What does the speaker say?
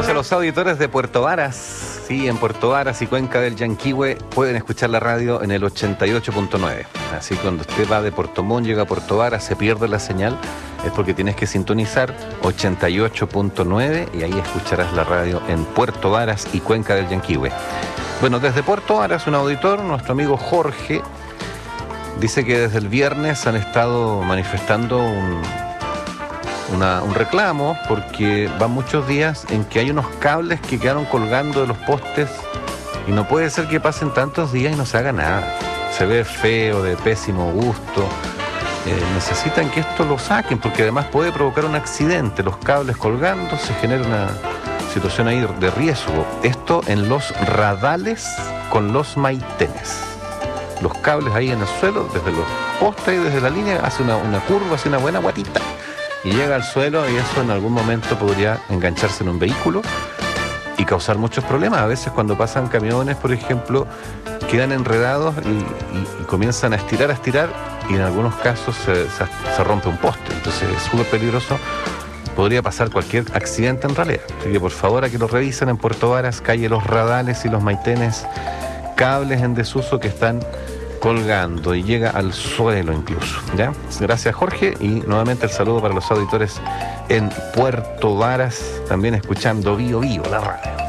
Saludos a los auditores de Puerto Varas. Sí, en Puerto Varas y Cuenca del Llanquihue pueden escuchar la radio en el 88.9. Así que cuando usted va de Puerto Montt, llega a Puerto Varas, se pierde la señal, es porque tienes que sintonizar 88.9 y ahí escucharás la radio en Puerto Varas y Cuenca del Llanquihue. Bueno, desde Puerto Varas, un auditor, nuestro amigo Jorge, dice que desde el viernes han estado manifestando un reclamo porque van muchos días en que hay unos cables que quedaron colgando de los postes y no puede ser que pasen tantos días y no se haga nada. Se ve feo, de pésimo gusto. Necesitan que esto lo saquen porque además puede provocar un accidente. Los cables colgando, se genera una situación ahí de riesgo. Esto en los radales con los maitenes. Los cables ahí en el suelo, desde los postes y desde la línea, hace una curva, hace una buena guatita y llega al suelo, y eso en algún momento podría engancharse en un vehículo y causar muchos problemas. A veces cuando pasan camiones, por ejemplo, quedan enredados y comienzan a estirar y en algunos casos se rompe un poste. Entonces es súper peligroso, podría pasar cualquier accidente en realidad. Así que por favor, a que lo revisen en Puerto Varas, calle Los Radales y Los Maitenes, cables en desuso que están colgando y llega al suelo incluso, ¿ya? Gracias, Jorge, y nuevamente el saludo para los auditores en Puerto Varas, también escuchando Bio Bio, la radio.